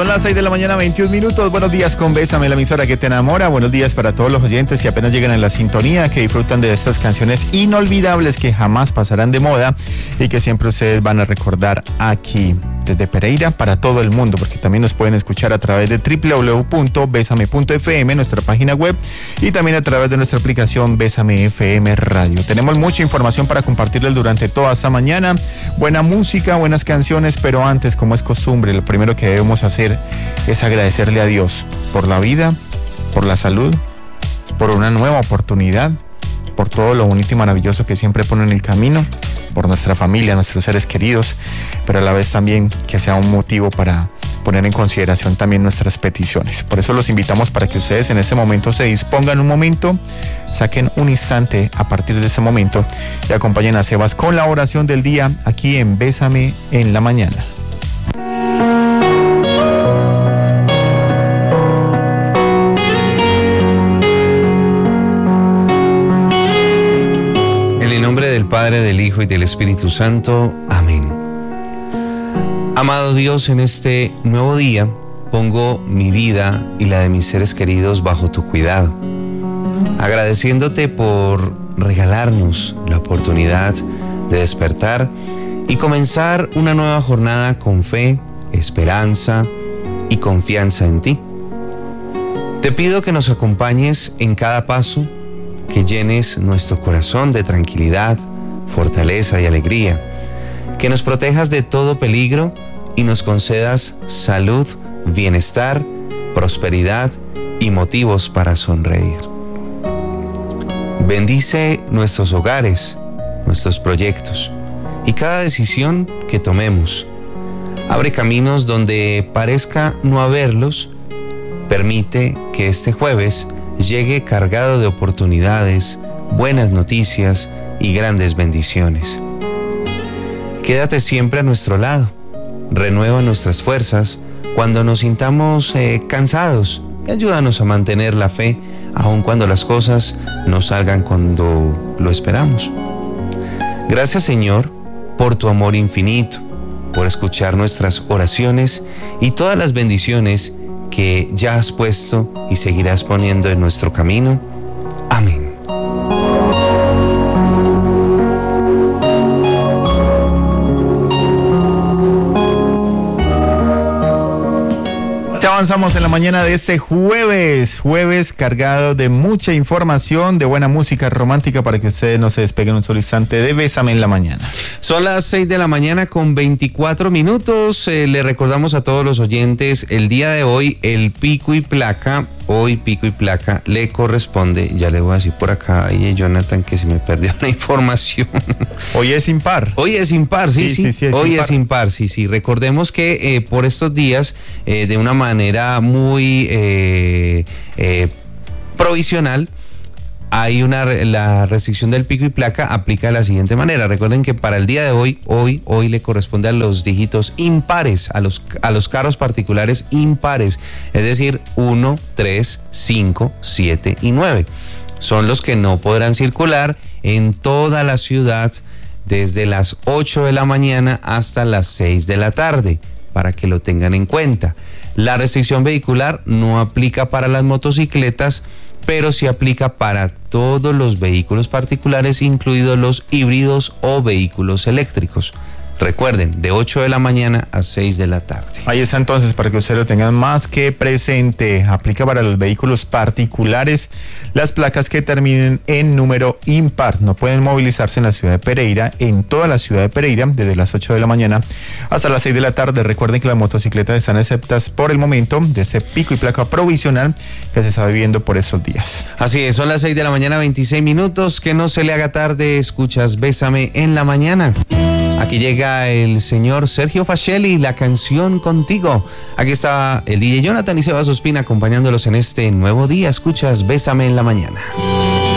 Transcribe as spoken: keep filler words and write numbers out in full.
Son las seis de la mañana, veintiún minutos. Buenos días con Bésame, la emisora que te enamora. Buenos días para todos los oyentes que apenas llegan en la sintonía, que disfrutan de estas canciones inolvidables que jamás pasarán de moda y que siempre ustedes van a recordar aquí desde Pereira para todo el mundo, porque también nos pueden escuchar a través de doble u doble u doble u punto besame punto efe eme, nuestra página web, y también a través de nuestra aplicación Bésame F M Radio. Tenemos mucha información para compartirles durante toda esta mañana, buena música, buenas canciones, pero antes, como es costumbre, lo primero que debemos hacer es agradecerle a Dios por la vida, por la salud, por una nueva oportunidad, por todo lo bonito y maravilloso que siempre pone en el camino, por nuestra familia, nuestros seres queridos, pero a la vez también que sea un motivo para poner en consideración también nuestras peticiones. Por eso los invitamos para que ustedes en este momento se dispongan un momento, saquen un instante a partir de ese momento y acompañen a Sebas con la oración del día aquí en Bésame en la Mañana. Del Padre, del Hijo y del Espíritu Santo. Amén. Amado Dios, en este nuevo día pongo mi vida y la de mis seres queridos bajo tu cuidado, agradeciéndote por regalarnos la oportunidad de despertar y comenzar una nueva jornada con fe, esperanza y confianza en ti. Te pido que nos acompañes en cada paso, que llenes nuestro corazón de tranquilidad, fortaleza y alegría, que nos protejas de todo peligro y nos concedas salud, bienestar, prosperidad y motivos para sonreír. Bendice nuestros hogares, nuestros proyectos y cada decisión que tomemos. Abre caminos donde parezca no haberlos. Permite que este jueves llegue cargado de oportunidades, buenas noticias y grandes bendiciones. Quédate siempre a nuestro lado. Renueva nuestras fuerzas cuando nos sintamos eh, cansados y ayúdanos a mantener la fe aun cuando las cosas no salgan cuando lo esperamos. Gracias, Señor, por tu amor infinito, por escuchar nuestras oraciones y todas las bendiciones que ya has puesto y seguirás poniendo en nuestro camino. Amén. Ya avanzamos en la mañana de este jueves, jueves cargado de mucha información, de buena música romántica para que ustedes no se despeguen un solo instante de Bésame en la Mañana. Son las seis de la mañana con veinticuatro minutos. Eh, le recordamos a todos los oyentes, el día de hoy el pico y placa, hoy pico y placa le corresponde, ya le voy a decir por acá, y Jonathan, que se me perdió la información. Hoy es impar. Hoy es impar, sí, sí, sí, sí, sí es hoy impar. es impar, sí, sí. Recordemos que eh, por estos días, eh, de una manera manera muy eh, eh, provisional, hay una, la restricción del pico y placa aplica de la siguiente manera. Recuerden que para el día de hoy, hoy, hoy le corresponde a los dígitos impares, a los, a los carros particulares impares, es decir, uno, tres, cinco, siete y nueve. Son los que no podrán circular en toda la ciudad desde las ocho de la mañana hasta las seis de la tarde, para que lo tengan en cuenta. La restricción vehicular no aplica para las motocicletas, pero sí aplica para todos los vehículos particulares, incluidos los híbridos o vehículos eléctricos. Recuerden, de ocho de la mañana a seis de la tarde. Ahí está entonces, para que ustedes lo tengan más que presente. Aplica para los vehículos particulares las placas que terminen en número impar. No pueden movilizarse en la ciudad de Pereira, en toda la ciudad de Pereira, desde las ocho de la mañana hasta las seis de la tarde. Recuerden que las motocicletas están exceptas por el momento de ese pico y placa provisional que se está viviendo por esos días. Así es, son las seis de la mañana, veintiséis minutos. Que no se le haga tarde, escuchas Bésame en la Mañana. Aquí llega el señor Sergio Facelli, la canción Contigo. Aquí está el D J Jonathan y Sebas Ospina acompañándolos en este nuevo día. Escuchas Bésame en la Mañana.